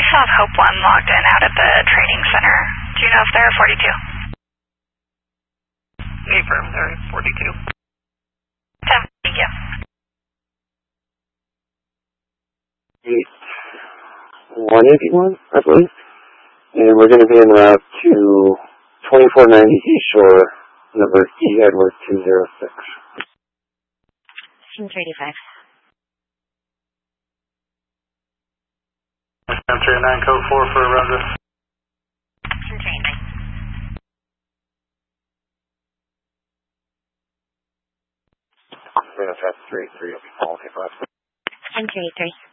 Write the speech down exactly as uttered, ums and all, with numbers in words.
still have Hope one logged in out at the training center. Do you know if they're forty-two? Affirm, they're forty-two. ten, thank you. eight one eighty-one, I believe. And we're going to be en route to twenty-four ninety East Shore, number E Edward two zero six. Team three eighty-five. seven three nine code four for Roger. Team three eighty-nine. We're going to pass three three, okay, five. Team three eighty-three.